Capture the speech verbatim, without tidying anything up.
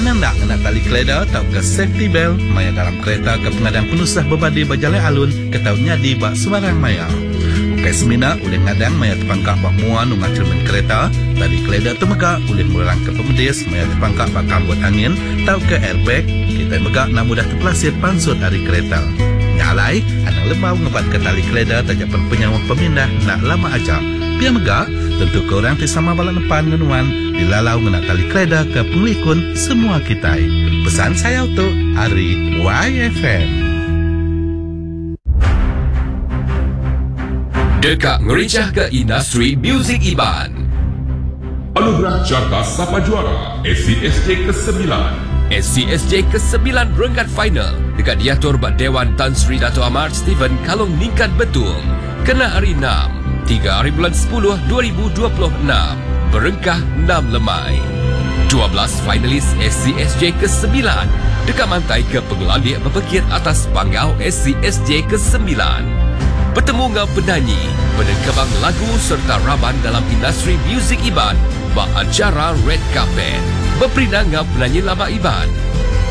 Pernah nak kena tali keleda atau ke safety belt maya dalam kereta ke pengadang penusah berbadi berjalan alun ke tahu nyadi bak sebarang maya. Ukai semina boleh ngadang maya terpangkak bak muan ungat cermin kereta, tali keleda temegak boleh melarang ke pemedis maya terpangkak bak kambut angin atau ke airbag, kita megak nak mudah terpelasir pansut dari kereta. Nyalai, anak lemau ngebat ke tali keleda tajapan penyawang pemindah nak lama aja. Biar megak, tentu korang tisama balak depan ngenuan dilalau ngena tali keleda ke pengelikun semua kita. Pesan saya untuk Ari Y F M. Dekat ngerincah ke industri muzik Iban. Anugerah Cartas Sapa Juara S C S J ke sembilan. S C S J ke sembilan renggat final dekat diatur bak Dewan Tan Sri Dato' Amar Stephen Kalong Ningkat Betul. Kena hari enam, tiga hari bulan sepuluh dua ribu dua puluh enam. Berengkah enam lemai. dua belas finalis S C S J ke sembilan dekat mantai ke pengelandik berpekir atas panggau S C S J ke sembilan. Bertemu dengan penyanyi, penekebang lagu serta raban dalam industri muzik Iban bak acara Red Carpet. Berperindah dengan penyanyi lama Iban